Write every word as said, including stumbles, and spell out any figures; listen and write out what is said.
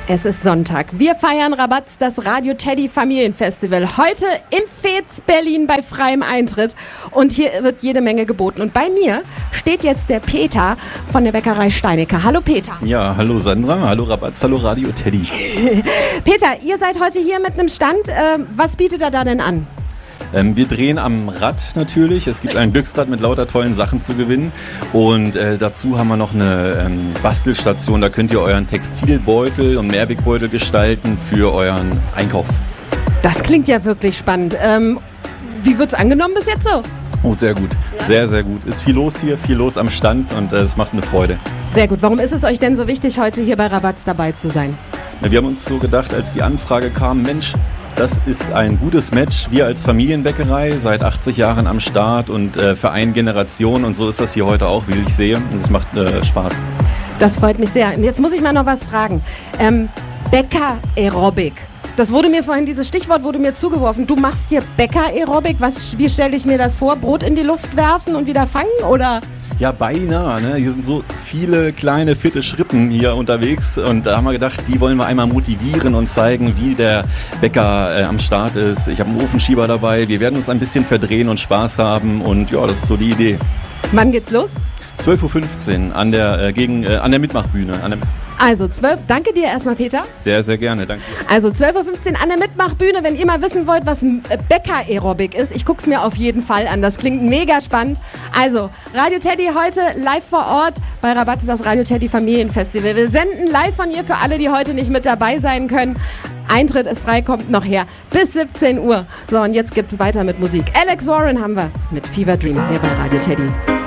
Es ist Sonntag. Wir feiern Rabatz, das Radio Teddy Familienfestival. Heute in Veets, Berlin bei freiem Eintritt. Und hier wird jede Menge geboten. Und bei mir steht jetzt der Peter von der Bäckerei Steinecker. Hallo Peter. Ja, hallo Sandra, hallo Rabatz, hallo Radio Teddy. Peter, ihr seid heute hier mit einem Stand. Äh, was bietet er da denn an? Ähm, wir drehen am Rad natürlich. Es gibt ein Glücksrad mit lauter tollen Sachen zu gewinnen. Und äh, dazu haben wir noch eine ähm, Bastelstation. Da könnt ihr euren Textilbeutel und Mehrwegbeutel gestalten für euren Einkauf. Das klingt ja wirklich spannend. Ähm, wie wird's angenommen bis jetzt so? Oh, sehr gut. Sehr, sehr gut. Ist viel los hier, viel los am Stand und äh, es macht eine Freude. Sehr gut. Warum ist es euch denn so wichtig, heute hier bei Rabatz dabei zu sein? Ja, wir haben uns so gedacht, als die Anfrage kam, Mensch, das ist ein gutes Match. Wir als Familienbäckerei, seit achtzig Jahren am Start und äh, vereinen Generationen. Und so ist das hier heute auch, wie ich sehe. Und es macht äh, Spaß. Das freut mich sehr. Und jetzt muss ich mal noch was fragen. Ähm, Bäcker-Aerobic. Das wurde mir vorhin, dieses Stichwort wurde mir zugeworfen. Du machst hier Bäcker-Aerobic. Was, wie stelle ich mir das vor? Brot in die Luft werfen und wieder fangen, oder? Ja, beinahe. Ne? Hier sind so viele kleine, fitte Schrippen hier unterwegs und da haben wir gedacht, die wollen wir einmal motivieren und zeigen, wie der Bäcker äh, am Start ist. Ich habe einen Ofenschieber dabei, wir werden uns ein bisschen verdrehen und Spaß haben und ja, das ist so die Idee. Wann geht's los? zwölf Uhr fünfzehn an der, äh, gegen, äh, an der Mitmachbühne. An der Also zwölf, danke dir erstmal, Peter. Sehr, sehr gerne, danke. Also zwölf Uhr fünfzehn an der Mitmachbühne, wenn ihr mal wissen wollt, was ein Bäcker-Aerobic ist. Ich guck's mir auf jeden Fall an, das klingt mega spannend. Also, Radio Teddy heute live vor Ort. Bei Rabatz ist das Radio Teddy Familienfestival. Wir senden live von hier für alle, die heute nicht mit dabei sein können. Eintritt ist frei, kommt noch her. Bis siebzehn Uhr. So, und jetzt gibt's weiter mit Musik. Alex Warren haben wir mit Fever Dream hier bei Radio Teddy.